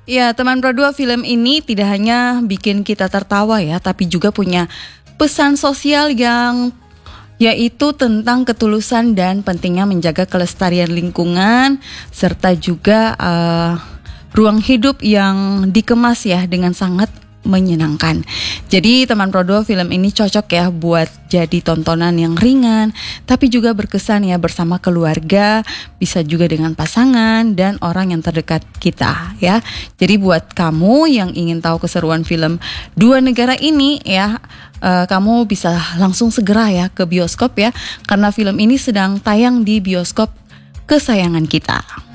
Ya, teman Pro 2, film ini tidak hanya bikin kita tertawa ya, tapi juga punya pesan sosial yang yaitu tentang ketulusan dan pentingnya menjaga kelestarian lingkungan serta juga ruang hidup yang dikemas ya dengan sangat menyenangkan. Jadi teman Pro 2, film ini cocok ya buat jadi tontonan yang ringan tapi juga berkesan ya bersama keluarga, bisa juga dengan pasangan dan orang yang terdekat kita ya. Jadi buat kamu yang ingin tahu keseruan film Dua Negara ini ya, kamu bisa langsung segera ya ke bioskop ya, karena film ini sedang tayang di bioskop kesayangan kita.